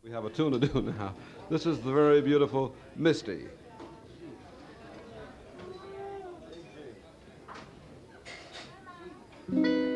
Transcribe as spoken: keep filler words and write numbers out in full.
We have a tune to do now. This is the very beautiful Misty.